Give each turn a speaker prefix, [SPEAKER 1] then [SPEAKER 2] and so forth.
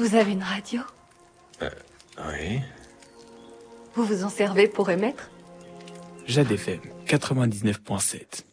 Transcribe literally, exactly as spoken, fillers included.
[SPEAKER 1] Vous avez une radio?
[SPEAKER 2] Euh, oui.
[SPEAKER 1] Vous vous en servez pour émettre?
[SPEAKER 3] Jade F M, quatre-vingt-dix-neuf point sept.